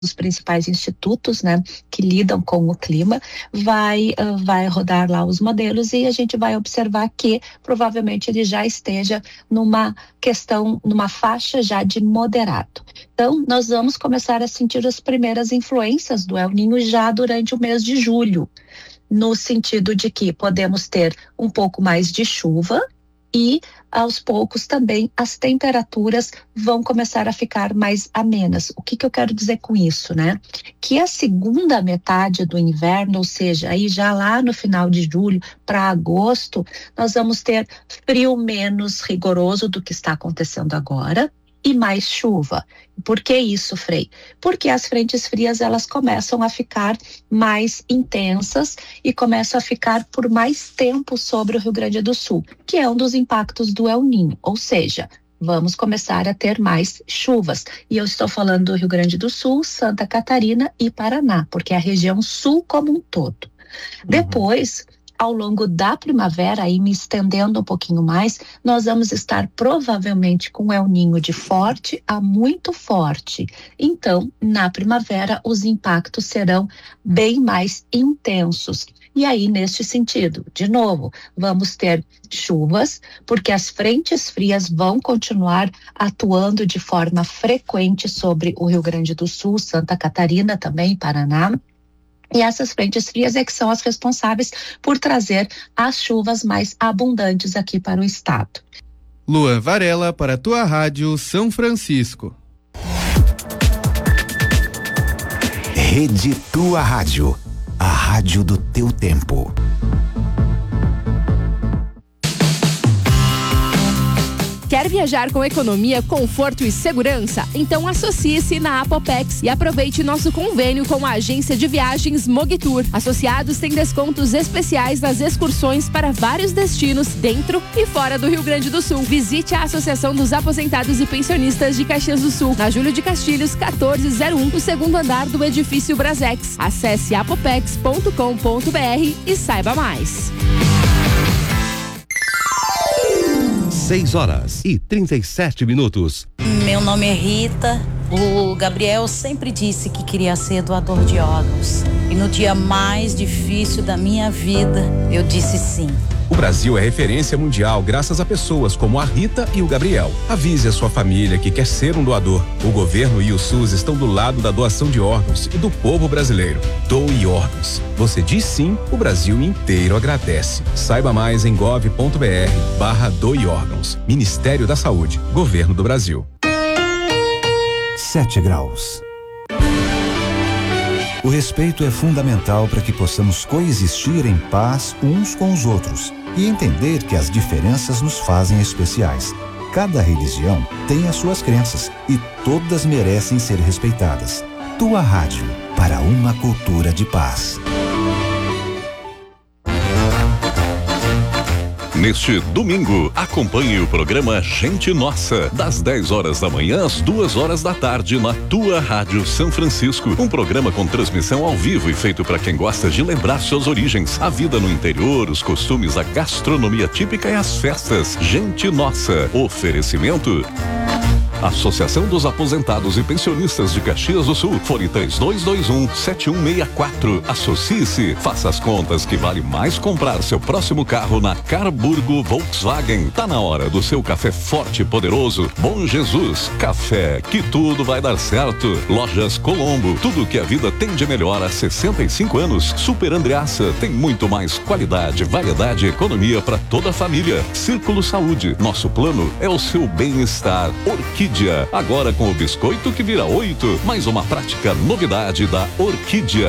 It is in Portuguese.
dos principais institutos, né, que lidam com o clima, vai rodar lá os modelos e a gente vai observar que provavelmente ele já esteja numa faixa já de moderado. Então, nós vamos começar a sentir as primeiras influências do El Niño já durante o mês de julho, no sentido de que podemos ter um pouco mais de chuva e, aos poucos, também as temperaturas vão começar a ficar mais amenas. O que eu quero dizer com isso, né? Que a segunda metade do inverno, ou seja, aí já lá no final de julho para agosto, nós vamos ter frio menos rigoroso do que está acontecendo agora e mais chuva. Por que isso, Frei? Porque as frentes frias, elas começam a ficar mais intensas e começam a ficar por mais tempo sobre o Rio Grande do Sul, que é um dos impactos do El Niño, ou seja, vamos começar a ter mais chuvas. E eu estou falando do Rio Grande do Sul, Santa Catarina e Paraná, porque é a região sul como um todo. Depois, ao longo da primavera, aí me estendendo um pouquinho mais, nós vamos estar provavelmente com El Niño de forte a muito forte. Então, na primavera, os impactos serão bem mais intensos. E aí, neste sentido, de novo, vamos ter chuvas, porque as frentes frias vão continuar atuando de forma frequente sobre o Rio Grande do Sul, Santa Catarina também, Paraná. E essas frentes frias é que são as responsáveis por trazer as chuvas mais abundantes aqui para o estado. Luan Varela para a tua rádio São Francisco. Rede Tua Rádio, a rádio do teu tempo. Quer viajar com economia, conforto e segurança? Então associe-se na Apopex e aproveite nosso convênio com a agência de viagens Mogitour. Associados têm descontos especiais nas excursões para vários destinos dentro e fora do Rio Grande do Sul. Visite a Associação dos Aposentados e Pensionistas de Caxias do Sul, na Júlio de Castilhos 1401, no segundo andar do edifício Brasex. Acesse apopex.com.br e saiba mais. 6h37. Meu nome é Rita. O Gabriel sempre disse que queria ser doador de órgãos. E no dia mais difícil da minha vida, eu disse sim. O Brasil é referência mundial graças a pessoas como a Rita e o Gabriel. Avise a sua família que quer ser um doador. O governo e o SUS estão do lado da doação de órgãos e do povo brasileiro. Doe órgãos. Você diz sim, o Brasil inteiro agradece. Saiba mais em gov.br/doe órgãos. Ministério da Saúde. Governo do Brasil. 7 graus. O respeito é fundamental para que possamos coexistir em paz uns com os outros e entender que as diferenças nos fazem especiais. Cada religião tem as suas crenças e todas merecem ser respeitadas. Tua rádio, para uma cultura de paz. Neste domingo, acompanhe o programa Gente Nossa, das 10 horas da manhã às 2 horas da tarde na tua Rádio São Francisco. Um programa com transmissão ao vivo e feito para quem gosta de lembrar suas origens, a vida no interior, os costumes, a gastronomia típica e as festas. Gente Nossa. Oferecimento Associação dos Aposentados e Pensionistas de Caxias do Sul. Fone 3221-7164. Associe-se. Faça as contas que vale mais comprar seu próximo carro na Carburgo Volkswagen. Tá na hora do seu café forte e poderoso. Bom Jesus. Café que tudo vai dar certo. Lojas Colombo. Tudo que a vida tem de melhor há 65 anos. Super Andreaça. Tem muito mais qualidade, variedade e economia para toda a família. Círculo Saúde. Nosso plano é o seu bem-estar. Orquídea. Agora com o biscoito que vira 8. Mais uma prática novidade da Orquídea.